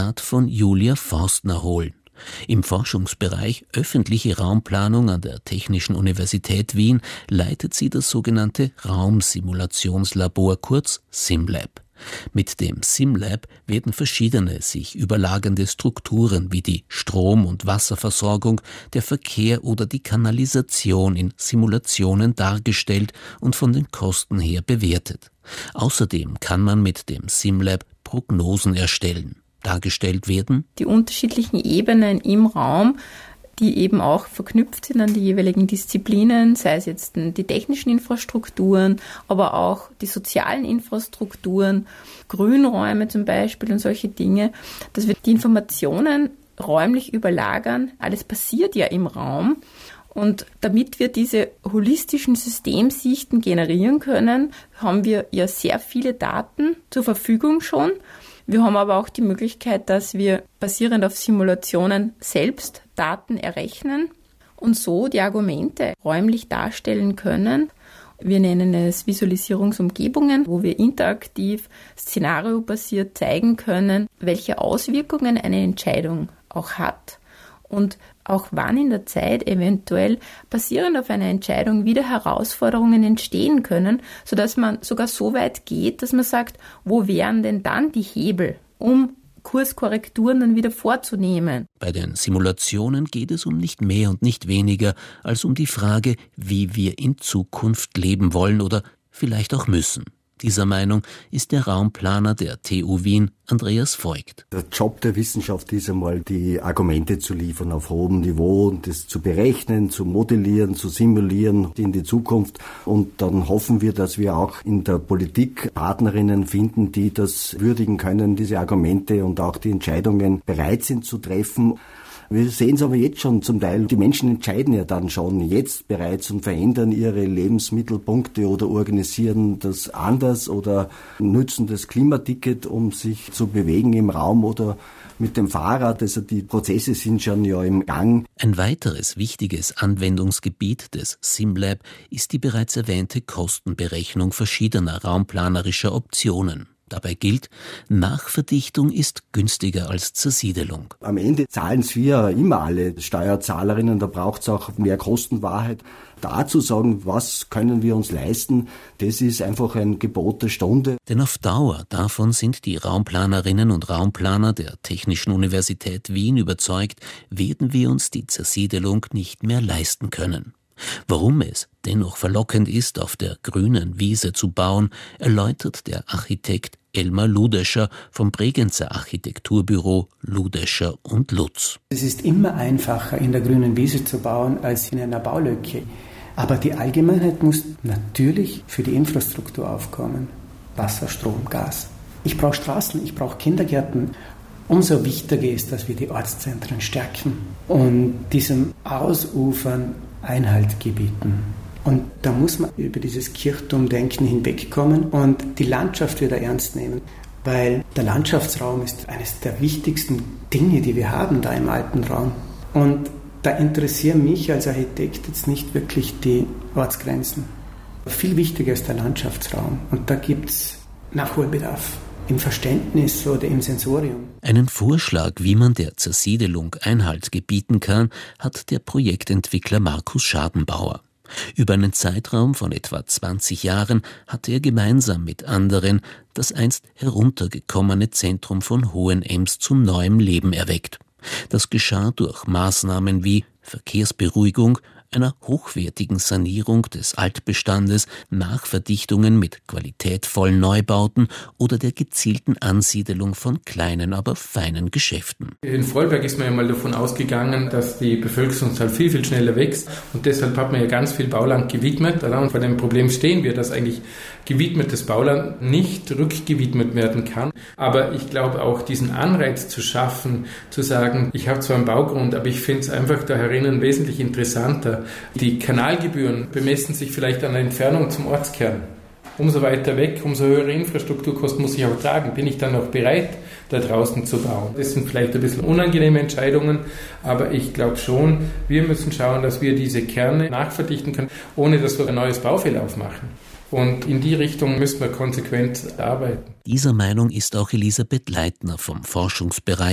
Zitat von Julia Forstner holen. Im Forschungsbereich öffentliche Raumplanung an der Technischen Universität Wien leitet sie das sogenannte Raumsimulationslabor, kurz SimLab. Mit dem SimLab werden verschiedene sich überlagernde Strukturen wie die Strom- und Wasserversorgung, der Verkehr oder die Kanalisation in Simulationen dargestellt und von den Kosten her bewertet. Außerdem kann man mit dem SimLab Prognosen erstellen. Dargestellt werden die unterschiedlichen Ebenen im Raum, die eben auch verknüpft sind an die jeweiligen Disziplinen, sei es jetzt die technischen Infrastrukturen, aber auch die sozialen Infrastrukturen, Grünräume zum Beispiel und solche Dinge, dass wir die Informationen räumlich überlagern. Alles passiert ja im Raum. Und damit wir diese holistischen Systemsichten generieren können, haben wir ja sehr viele Daten zur Verfügung schon. Wir haben aber auch die Möglichkeit, dass wir basierend auf Simulationen selbst Daten errechnen und so die Argumente räumlich darstellen können. Wir nennen es Visualisierungsumgebungen, wo wir interaktiv, szenariobasiert zeigen können, welche Auswirkungen eine Entscheidung auch hat und auch wann in der Zeit eventuell basierend auf einer Entscheidung wieder Herausforderungen entstehen können, sodass man sogar so weit geht, dass man sagt, wo wären denn dann die Hebel, um Kurskorrekturen dann wieder vorzunehmen. Bei den Simulationen geht es um nicht mehr und nicht weniger als um die Frage, wie wir in Zukunft leben wollen oder vielleicht auch müssen. Dieser Meinung ist der Raumplaner der TU Wien, Andreas Voigt. Der Job der Wissenschaft ist einmal, die Argumente zu liefern auf hohem Niveau und das zu berechnen, zu modellieren, zu simulieren in die Zukunft. Und dann hoffen wir, dass wir auch in der Politik Partnerinnen finden, die das würdigen können, diese Argumente und auch die Entscheidungen bereit sind zu treffen. Wir sehen es aber jetzt schon zum Teil. Die Menschen entscheiden ja dann schon jetzt bereits und verändern ihre Lebensmittelpunkte oder organisieren das anders oder nutzen das Klimaticket, um sich zu bewegen im Raum oder mit dem Fahrrad. Also die Prozesse sind schon ja im Gang. Ein weiteres wichtiges Anwendungsgebiet des SimLab ist die bereits erwähnte Kostenberechnung verschiedener raumplanerischer Optionen. Dabei gilt, Nachverdichtung ist günstiger als Zersiedelung. Am Ende zahlen es wir immer alle Steuerzahlerinnen, da braucht es auch mehr Kostenwahrheit. Da zu sagen, was können wir uns leisten, das ist einfach ein Gebot der Stunde. Denn auf Dauer davon sind die Raumplanerinnen und Raumplaner der Technischen Universität Wien überzeugt, werden wir uns die Zersiedelung nicht mehr leisten können. Warum es dennoch verlockend ist, auf der grünen Wiese zu bauen, erläutert der Architekt Elmar Ludescher vom Bregenzer Architekturbüro Ludescher und Lutz. Es ist immer einfacher, in der grünen Wiese zu bauen, als in einer Baulücke. Aber die Allgemeinheit muss natürlich für die Infrastruktur aufkommen. Wasser, Strom, Gas. Ich brauche Straßen, ich brauche Kindergärten. Umso wichtiger ist, dass wir die Ortszentren stärken und diesem Ausufern Einhalt gebieten. Und da muss man über dieses Kirchturmdenken hinwegkommen und die Landschaft wieder ernst nehmen, weil der Landschaftsraum ist eines der wichtigsten Dinge, die wir haben da im Alpenraum. Und da interessieren mich als Architekt jetzt nicht wirklich die Ortsgrenzen. Viel wichtiger ist der Landschaftsraum und da gibt es Nachholbedarf. Im Verständnis oder im Sensorium. Einen Vorschlag, wie man der Zersiedelung Einhalt gebieten kann, hat der Projektentwickler Markus Schadenbauer. Über einen Zeitraum von etwa 20 Jahren hat er gemeinsam mit anderen das einst heruntergekommene Zentrum von Hohenems zu neuem Leben erweckt. Das geschah durch Maßnahmen wie Verkehrsberuhigung, einer hochwertigen Sanierung des Altbestandes, Nachverdichtungen mit qualitätvollen Neubauten oder der gezielten Ansiedelung von kleinen, aber feinen Geschäften. In Vorarlberg ist man ja mal davon ausgegangen, dass die Bevölkerungszahl viel, viel schneller wächst und deshalb hat man ja ganz viel Bauland gewidmet. Und vor dem Problem stehen wir, dass eigentlich gewidmetes Bauland nicht rückgewidmet werden kann. Aber ich glaube auch, diesen Anreiz zu schaffen, zu sagen, ich habe zwar einen Baugrund, aber ich finde es einfach da herinnen wesentlich interessanter. Die Kanalgebühren bemessen sich vielleicht an der Entfernung zum Ortskern. Umso weiter weg, umso höhere Infrastrukturkosten muss ich auch tragen. Bin ich dann auch bereit, da draußen zu bauen? Das sind vielleicht ein bisschen unangenehme Entscheidungen, aber ich glaube schon, wir müssen schauen, dass wir diese Kerne nachverdichten können, ohne dass wir ein neues Baufeld aufmachen. Und in die Richtung müssen wir konsequent arbeiten. Dieser Meinung ist auch Elisabeth Leitner vom Forschungsbereich